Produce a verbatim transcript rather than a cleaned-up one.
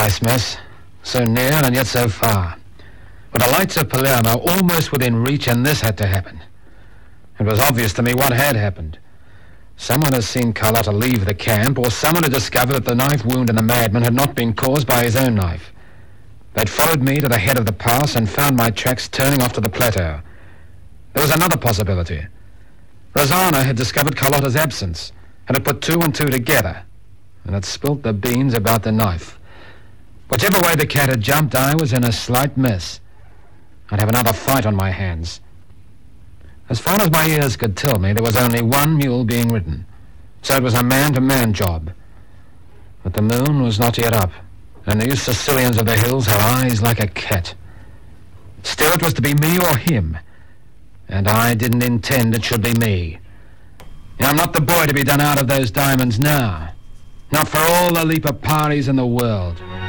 nice, miss. So near and yet so far. With the lights of Palermo almost within reach, and this had to happen. It was obvious to me what had happened. Someone had seen Carlotta leave the camp, or someone had discovered that the knife wound in the madman had not been caused by his own knife. They'd followed me to the head of the pass and found my tracks turning off to the plateau. There was another possibility. Rosanna had discovered Carlotta's absence, and had put two and two together, and had spilt the beans about the knife. Whichever way the cat had jumped, I was in a slight mess. I'd have another fight on my hands. As far as my ears could tell me, there was only one mule being ridden, so it was a man-to-man job. But the moon was not yet up, and the Sicilians of the hills had eyes like a cat. Still, it was to be me or him, and I didn't intend it should be me. And I'm not the boy to be done out of those diamonds now. Not for all the Lipaparis in the world.